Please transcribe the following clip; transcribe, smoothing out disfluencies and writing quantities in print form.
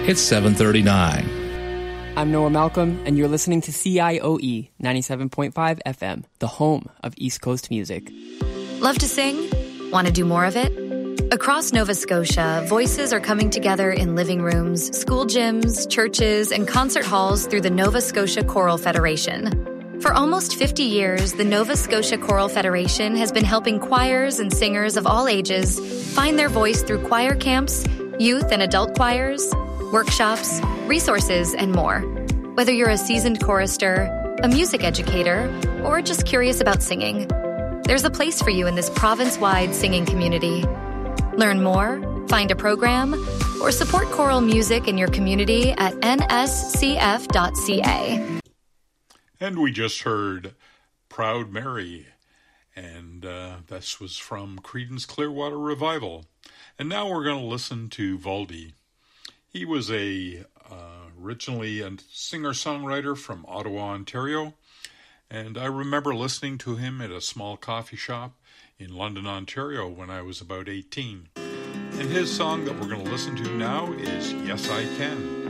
It's 7:39. I'm Noah Malcolm, and you're listening to CIOE 97.5 FM, the home of East Coast music. Love to sing? Want to do more of it? Across Nova Scotia, voices are coming together in living rooms, school gyms, churches, and concert halls through the Nova Scotia Choral Federation. For almost 50 years, the Nova Scotia Choral Federation has been helping choirs and singers of all ages find their voice through choir camps, youth and adult choirs, workshops, resources, and more. Whether you're a seasoned chorister, a music educator, or just curious about singing, there's a place for you in this province-wide singing community. Learn more, find a program, or support choral music in your community at nscf.ca. And we just heard Proud Mary, and this was from Creedence Clearwater Revival. And now we're going to listen to Voldy. He was originally a singer-songwriter from Ottawa, Ontario, and I remember listening to him at a small coffee shop in London, Ontario when I was about 18. And his song that we're going to listen to now is Yes I Can.